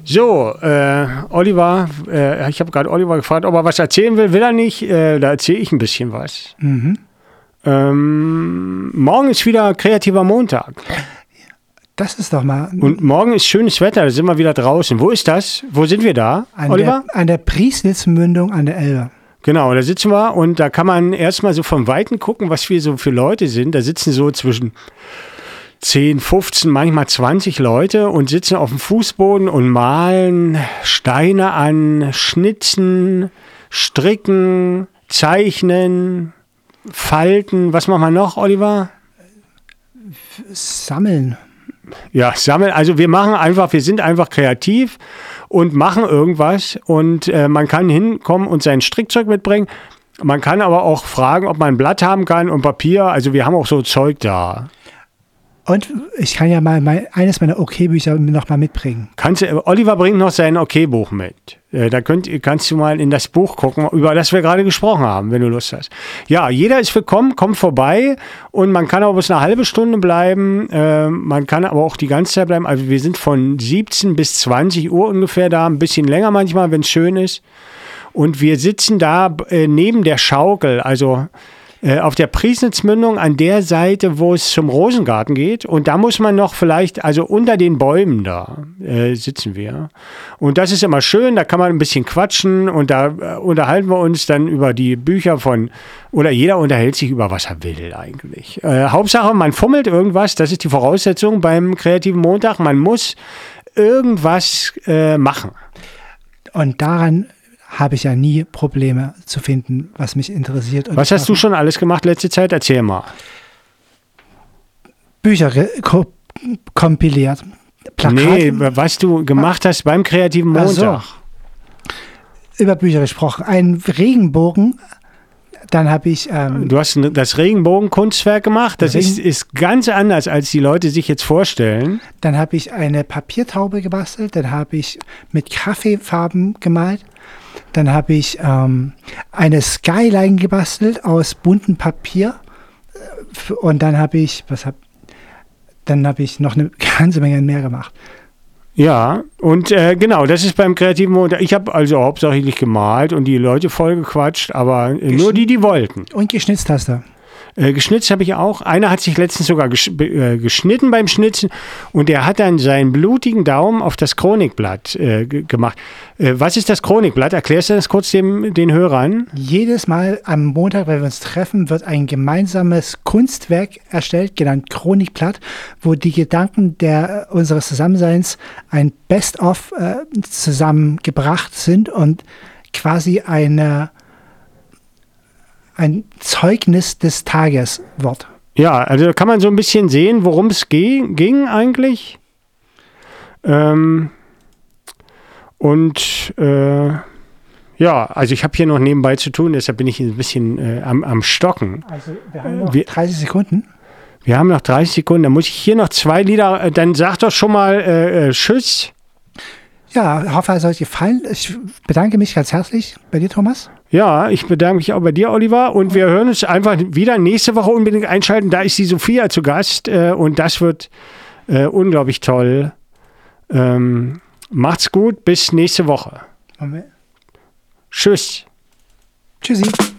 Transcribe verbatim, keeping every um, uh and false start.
So, äh, Oliver, äh, ich habe gerade Oliver gefragt, ob er was erzählen will. Will er nicht? Äh, da erzähle ich ein bisschen was. Mhm. Ähm, morgen ist wieder kreativer Montag. Das ist doch mal... Und morgen ist schönes Wetter, da sind wir wieder draußen. Wo ist das? Wo sind wir da, an Oliver? Der, an der Priesnitzmündung an der Elbe. Genau, da sitzen wir und da kann man erstmal so vom Weiten gucken, was wir so für Leute sind. Da sitzen so zwischen zehn, fünfzehn, manchmal zwanzig Leute und sitzen auf dem Fußboden und malen Steine an, schnitzen, stricken, zeichnen, falten. Was machen wir noch, Oliver? Sammeln. Ja, sammeln. Also wir machen einfach, wir sind einfach kreativ und machen irgendwas und äh, man kann hinkommen und sein Strickzeug mitbringen. Man kann aber auch fragen, ob man ein Blatt haben kann und Papier. Also wir haben auch so Zeug da. Und ich kann ja mal mein, eines meiner OK-Bücher noch mal mitbringen. Kannst du, Oliver bringt noch sein OK-Buch mit. Äh, da könnt, kannst du mal in das Buch gucken, über das wir gerade gesprochen haben, wenn du Lust hast. Ja, jeder ist willkommen, kommt vorbei und man kann auch bis eine halbe Stunde bleiben. Äh, man kann aber auch die ganze Zeit bleiben. Also wir sind von siebzehn bis zwanzig Uhr ungefähr da, ein bisschen länger manchmal, wenn es schön ist. Und wir sitzen da äh, neben der Schaukel, also auf der Priesnitzmündung an der Seite, wo es zum Rosengarten geht. Und da muss man noch vielleicht, also unter den Bäumen da äh, sitzen wir. Und das ist immer schön, da kann man ein bisschen quatschen und da äh, unterhalten wir uns dann über die Bücher von, oder jeder unterhält sich über was er will eigentlich. Äh, Hauptsache, man fummelt irgendwas, das ist die Voraussetzung beim Kreativen Montag. Man muss irgendwas äh, machen. Und daran habe ich ja nie Probleme zu finden, was mich interessiert. Und was hast du schon alles gemacht letzte Zeit? Erzähl mal. Bücher ko- kompiliert. Plakate. Nee, was du gemacht hast beim Kreativen Montag. So. Über Bücher gesprochen. Ein Regenbogen, dann habe ich... Ähm, du hast das Regenbogenkunstwerk gemacht. Das Regen- ist, ist ganz anders, als die Leute sich jetzt vorstellen. Dann habe ich eine Papiertaube gebastelt. Dann habe ich mit Kaffeefarben gemalt. Dann habe ich ähm, eine Skyline gebastelt aus buntem Papier und dann habe ich, was hab, dann habe ich noch eine ganze Menge mehr gemacht. Ja, und äh, genau, das ist beim Kreativen Montag. Ich habe also hauptsächlich gemalt und die Leute voll gequatscht, aber äh, Geschn- nur die, die wollten. Und geschnitzt hast du. Äh, geschnitzt habe ich auch. Einer hat sich letztens sogar gesch- äh, geschnitten beim Schnitzen und der hat dann seinen blutigen Daumen auf das Chronikblatt äh, g- gemacht. Äh, was ist das Chronikblatt? Erklärst du das kurz dem, den Hörern? Jedes Mal am Montag, wenn wir uns treffen, wird ein gemeinsames Kunstwerk erstellt, genannt Chronikblatt, wo die Gedanken der, äh, unseres Zusammenseins ein Best-of äh, zusammengebracht sind und quasi eine ein Zeugnis des Tages wird. Ja, also da kann man so ein bisschen sehen, worum es ge- ging eigentlich. Ähm, und äh, ja, also ich habe hier noch nebenbei zu tun, deshalb bin ich ein bisschen äh, am, am Stocken. Also wir haben noch wir, dreißig Sekunden. Wir haben noch dreißig Sekunden, dann muss ich hier noch zwei Lieder, äh, dann sag doch schon mal äh, äh, Tschüss. Ja, ich hoffe, es hat euch gefallen. Ich bedanke mich ganz herzlich bei dir, Thomas. Ja, ich bedanke mich auch bei dir, Oliver. Und wir hören uns einfach wieder nächste Woche unbedingt einschalten. Da ist die Sophia zu Gast äh, und das wird äh, unglaublich toll. Ähm, macht's gut, bis nächste Woche. Moment. Tschüss. Tschüssi.